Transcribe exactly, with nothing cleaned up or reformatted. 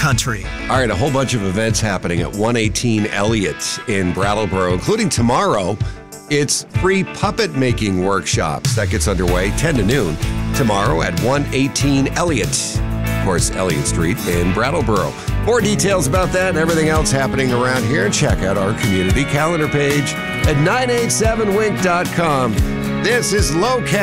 country. All right, a whole bunch of events happening at one eighteen Elliott in Brattleboro, including tomorrow. It's free puppet making workshops. That gets underway ten to noon tomorrow at one eighteen Elliott. Of course, Elliott Street in Brattleboro. More details about that and everything else happening around here, check out our community calendar page at nine eight seven wink dot com. This is Low Cat.